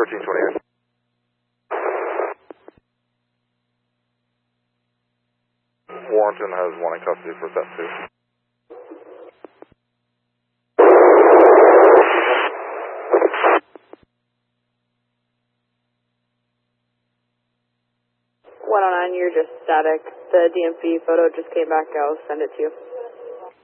1428. Warrenton has one in custody for set 2. You're just static. The DMV photo just came back. I'll send it to you.